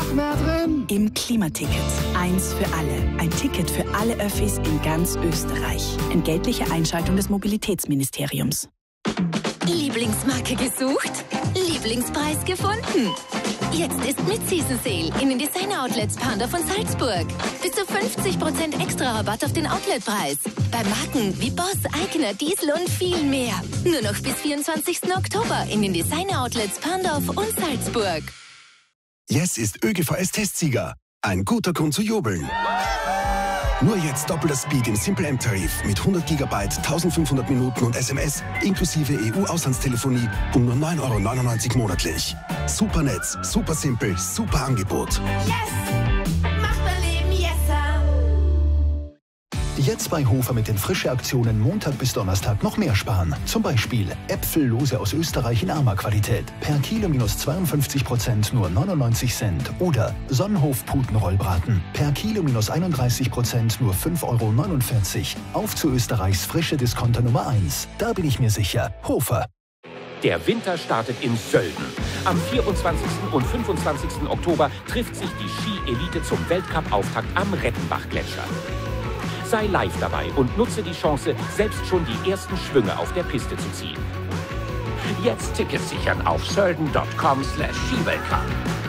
noch mehr drin? Im Klimaticket. Eins für alle. Ein Ticket für alle Öffis in ganz Österreich. Entgeltliche Einschaltung des Mobilitätsministeriums. Lieblingsmarke gesucht? Lieblingspreis gefunden? Jetzt ist Mid-Season Sale in den Designer-Outlets Panda von Salzburg. Bis zu 50% extra Rabatt auf den Outletpreis. Bei Marken wie Boss, Eigner, Diesel und viel mehr. Nur noch bis 24. Oktober in den Designer-Outlets Pandorf und Salzburg. Yes ist ÖGVS-Testsieger. Ein guter Grund zu jubeln. Nur jetzt doppelter Speed im Simple M-Tarif mit 100 GB, 1500 Minuten und SMS inklusive EU-Auslandstelefonie um nur 9,99 € monatlich. Super Netz, super simpel, super Angebot. Yes! Macht mein Leben yesser! Jetzt bei Hofer mit den Frische-Aktionen Montag bis Donnerstag noch mehr sparen. Zum Beispiel Äpfellose aus Österreich in armer Qualität. Per Kilo minus 52% nur 99 Cent. Oder Sonnenhof-Putenrollbraten. Per Kilo minus 31% nur 5,49 €. Auf zu Österreichs frische Discounter Nummer 1. Da bin ich mir sicher. Hofer. Der Winter startet in Sölden. Am 24. und 25. Oktober trifft sich die Ski-Elite zum Weltcup-Auftakt am Rettenbach-Gletscher. Sei live dabei und nutze die Chance, selbst schon die ersten Schwünge auf der Piste zu ziehen. Jetzt Tickets sichern auf sölden.com/Skiweltcup.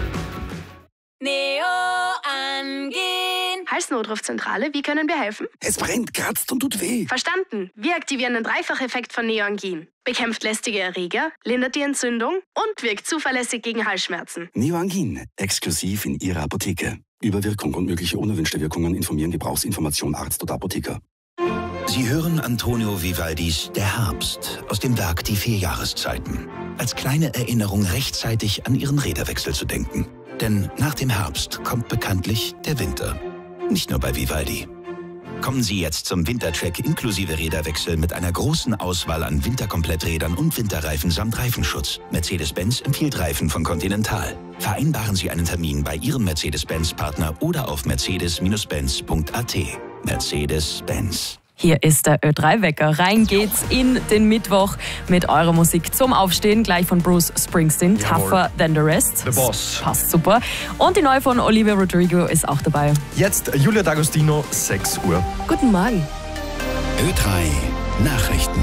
Neo angehen. Halsnotrufzentrale, wie können wir helfen? Es brennt, kratzt und tut weh. Verstanden. Wir aktivieren den Dreifacheffekt von Neoangin. Bekämpft lästige Erreger, lindert die Entzündung und wirkt zuverlässig gegen Halsschmerzen. Neoangin, exklusiv in Ihrer Apotheke. Über Wirkung und mögliche unerwünschte Wirkungen informieren Gebrauchsinformation Arzt oder Apotheker. Sie hören Antonio Vivaldis Der Herbst aus dem Werk Die 4 Jahreszeiten. Als kleine Erinnerung rechtzeitig an Ihren Räderwechsel zu denken. Denn nach dem Herbst kommt bekanntlich der Winter. Nicht nur bei Vivaldi. Kommen Sie jetzt zum Wintercheck inklusive Räderwechsel mit einer großen Auswahl an Winterkompletträdern und Winterreifen samt Reifenschutz. Mercedes-Benz empfiehlt Reifen von Continental. Vereinbaren Sie einen Termin bei Ihrem Mercedes-Benz-Partner oder auf mercedes-benz.at. Mercedes-Benz. Hier ist der Ö3-Wecker. Rein geht's in den Mittwoch mit eurer Musik zum Aufstehen. Gleich von Bruce Springsteen, Jawohl. Tougher Than the Rest. The Boss. Passt super. Und die neue von Olivia Rodrigo ist auch dabei. Jetzt Julia D'Agostino, 6 Uhr. Guten Morgen. Ö3 Nachrichten.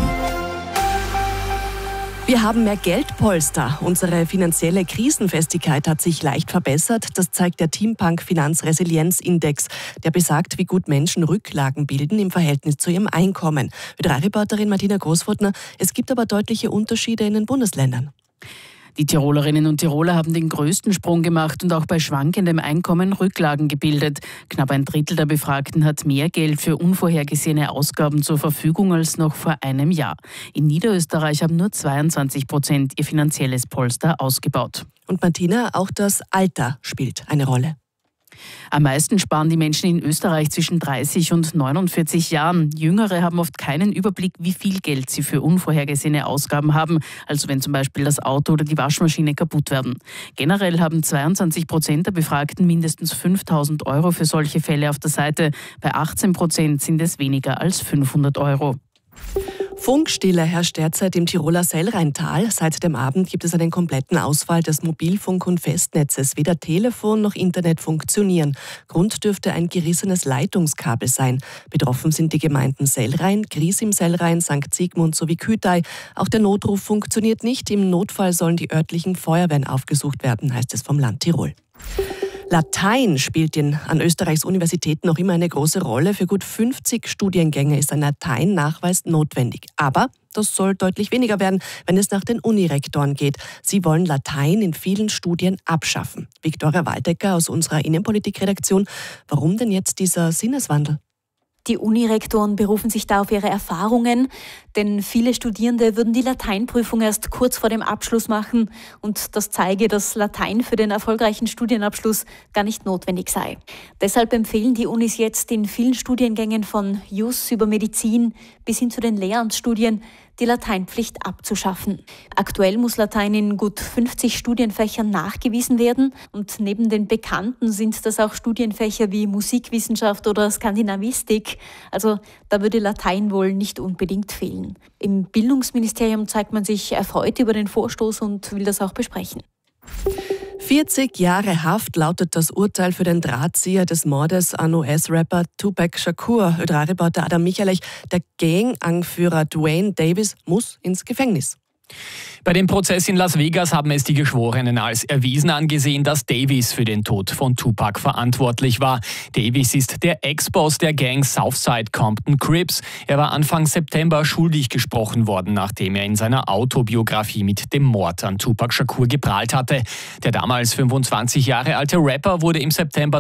Wir haben mehr Geldpolster. Unsere finanzielle Krisenfestigkeit hat sich leicht verbessert. Das zeigt der Teampunk Finanzresilienzindex. Der besagt, wie gut Menschen Rücklagen bilden im Verhältnis zu ihrem Einkommen. Ö3-Reporterin Martina Großfurtner, es gibt aber deutliche Unterschiede in den Bundesländern. Die Tirolerinnen und Tiroler haben den größten Sprung gemacht und auch bei schwankendem Einkommen Rücklagen gebildet. Knapp ein Drittel der Befragten hat mehr Geld für unvorhergesehene Ausgaben zur Verfügung als noch vor einem Jahr. In Niederösterreich haben nur 22% ihr finanzielles Polster ausgebaut. Und Martina, auch das Alter spielt eine Rolle. Am meisten sparen die Menschen in Österreich zwischen 30 und 49 Jahren. Jüngere haben oft keinen Überblick, wie viel Geld sie für unvorhergesehene Ausgaben haben, also wenn zum Beispiel das Auto oder die Waschmaschine kaputt werden. Generell haben 22% der Befragten mindestens 5.000 € für solche Fälle auf der Seite. Bei 18% sind es weniger als 500 €. Funkstille herrscht derzeit im Tiroler Sellrheintal. Seit dem Abend gibt es einen kompletten Ausfall des Mobilfunk- und Festnetzes. Weder Telefon noch Internet funktionieren. Grund dürfte ein gerissenes Leitungskabel sein. Betroffen sind die Gemeinden Sellrhein, Gries im Sellrhein, St. Sigmund sowie Kütei. Auch der Notruf funktioniert nicht. Im Notfall sollen die örtlichen Feuerwehren aufgesucht werden, heißt es vom Land Tirol. Latein spielt an Österreichs Universitäten noch immer eine große Rolle. Für gut 50 Studiengänge ist ein Lateinnachweis notwendig. Aber das soll deutlich weniger werden, wenn es nach den Unirektoren geht. Sie wollen Latein in vielen Studien abschaffen. Viktoria Waldecker aus unserer Innenpolitikredaktion. Warum denn jetzt dieser Sinneswandel? Die Unirektoren berufen sich da auf ihre Erfahrungen, denn viele Studierende würden die Lateinprüfung erst kurz vor dem Abschluss machen und das zeige, dass Latein für den erfolgreichen Studienabschluss gar nicht notwendig sei. Deshalb empfehlen die Unis jetzt in vielen Studiengängen von Jus über Medizin bis hin zu den Lehramtsstudien die Lateinpflicht abzuschaffen. Aktuell muss Latein in gut 50 Studienfächern nachgewiesen werden und neben den bekannten sind das auch Studienfächer wie Musikwissenschaft oder Skandinavistik. Also da würde Latein wohl nicht unbedingt fehlen. Im Bildungsministerium zeigt man sich erfreut über den Vorstoß und will das auch besprechen. 40 Jahre Haft lautet das Urteil für den Drahtzieher des Mordes an US-Rapper Tupac Shakur. Ö3-Reporter Adam Michalech, der Gang-Anführer Dwayne Davis muss ins Gefängnis. Bei dem Prozess in Las Vegas haben es die Geschworenen als erwiesen angesehen, dass Davis für den Tod von Tupac verantwortlich war. Davis ist der Ex-Boss der Gang Southside Compton Crips. Er war Anfang September schuldig gesprochen worden, nachdem er in seiner Autobiografie mit dem Mord an Tupac Shakur geprahlt hatte. Der damals 25 Jahre alte Rapper wurde im September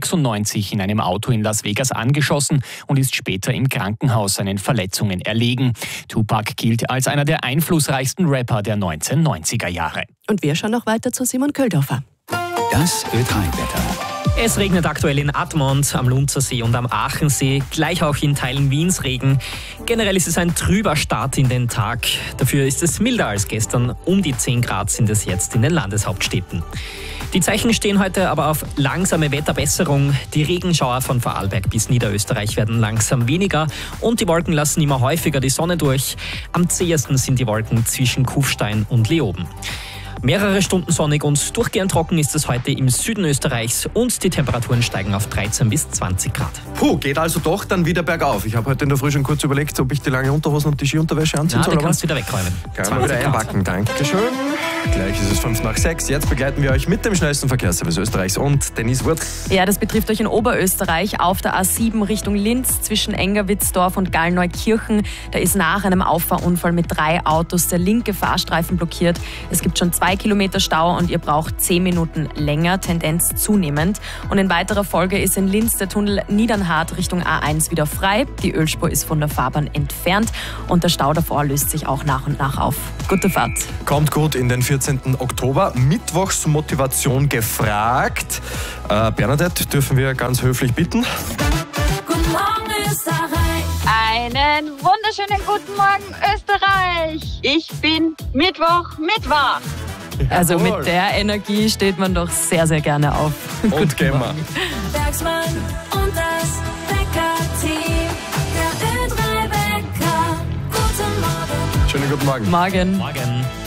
1996 in einem Auto in Las Vegas angeschossen und ist später im Krankenhaus seinen Verletzungen erlegen. Tupac gilt als einer der einflussreichsten Rapper der 1990er Jahre. Und wir schauen noch weiter zu Simon Köldhofer. Das Ö3-Wetter. Es regnet aktuell in Admont, am Lunzersee und am Aachensee, gleich auch in Teilen Wiens Regen. Generell ist es ein trüber Start in den Tag. Dafür ist es milder als gestern. Um die 10 Grad sind es jetzt in den Landeshauptstädten. Die Zeichen stehen heute aber auf langsame Wetterbesserung. Die Regenschauer von Vorarlberg bis Niederösterreich werden langsam weniger und die Wolken lassen immer häufiger die Sonne durch. Am zähesten sind die Wolken zwischen Kufstein und Leoben. Mehrere Stunden sonnig und durchgehend trocken ist es heute im Süden Österreichs und die Temperaturen steigen auf 13 bis 20 Grad. Geht also doch dann wieder bergauf. Ich habe heute in der Früh schon kurz überlegt, ob ich die lange Unterhosen und die Skiunterwäsche anziehen soll. Du kannst wieder wegräumen. Kann man wieder einpacken. Dankeschön. Gleich ist es 5:05. Jetzt begleiten wir euch mit dem schnellsten Verkehrsservice Österreichs und Denise Wurth. Ja, das betrifft euch in Oberösterreich auf der A7 Richtung Linz zwischen Engerwitzdorf und Gallneukirchen. Da ist nach einem Auffahrunfall mit 3 Autos der linke Fahrstreifen blockiert. Es gibt schon 2 Kilometer Stau und ihr braucht 10 Minuten länger, Tendenz zunehmend. Und in weiterer Folge ist in Linz der Tunnel Niedernhart Richtung A1 wieder frei. Die Ölspur ist von der Fahrbahn entfernt und der Stau davor löst sich auch nach und nach auf. Gute Fahrt. Kommt gut in den 14. Oktober. Mittwochsmotivation gefragt. Bernadette, dürfen wir ganz höflich bitten? Guten Morgen, Österreich. Einen wunderschönen guten Morgen, Österreich. Ich bin Mittwoch. Also mit der Energie steht man doch sehr, sehr gerne auf. Und gehen wir. Bergsmann und das Bäcker-Team. Der Ö3-Bäcker. Guten Morgen. Schönen guten Morgen. Morgen. Morgen.